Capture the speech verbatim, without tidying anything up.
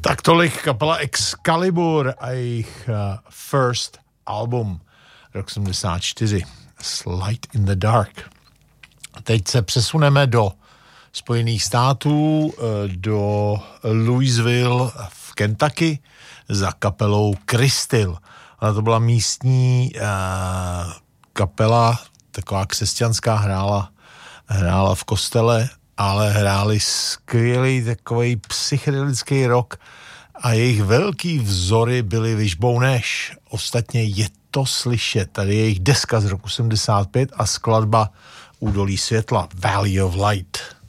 Tak tolik kapela Excalibur a jejich uh, first album rok sedmdesát čtyři, Light in the Dark. Teď se přesuneme do Spojených států, do Louisville v Kentucky za kapelou Crystal. Ona to byla místní uh, kapela, taková křesťanská, hrála, hrála v kostele, ale hráli skvělý takový psychedelický rock a jejich velký vzory byly Wishbone Ash. Ostatně je to slyšet. Tady je jejich deska z roku sedmdesát pět a skladba Údolí světla, Valley of Light.